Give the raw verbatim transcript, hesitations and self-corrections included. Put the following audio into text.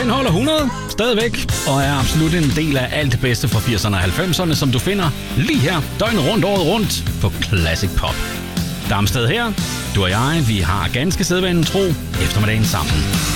Den holder hundrede stadigvæk, og er absolut en del af alt det bedste fra firserne og halvfemserne, som du finder lige her, døgnet rundt, året rundt, på Classic Pop. Darmsted her, du og jeg, vi har ganske sædvanen tro eftermiddagen sammen.